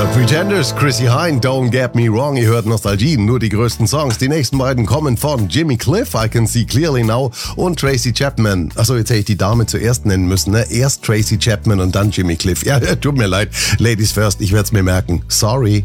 Pretenders, Chrissy Hynde, Don't Get Me Wrong. Ihr hört Nostalgie, nur die größten Songs. Die nächsten beiden kommen von Jimmy Cliff, I Can See Clearly Now, und Tracy Chapman. Achso, jetzt hätte ich die Dame zuerst nennen müssen, ne? Erst Tracy Chapman und dann Jimmy Cliff. Ja, tut mir leid. Ladies first, ich werde es mir merken. Sorry.